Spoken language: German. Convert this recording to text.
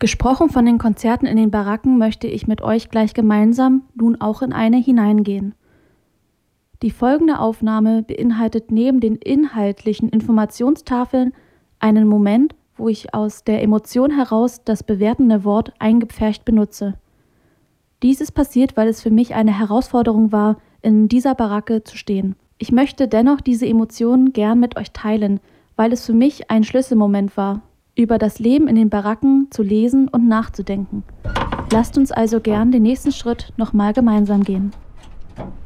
Gesprochen von den Konzerten in den Baracken möchte ich mit euch gleich gemeinsam nun auch in eine hineingehen. Die folgende Aufnahme beinhaltet neben den inhaltlichen Informationstafeln einen Moment, wo ich aus der Emotion heraus das bewertende Wort eingepfercht benutze. Dieses passiert, weil es für mich eine Herausforderung war, in dieser Baracke zu stehen. Ich möchte dennoch diese Emotionen gern mit euch teilen, weil es für mich ein Schlüsselmoment war, über das Leben in den Baracken zu lesen und nachzudenken. Lasst uns also gern den nächsten Schritt nochmal gemeinsam gehen.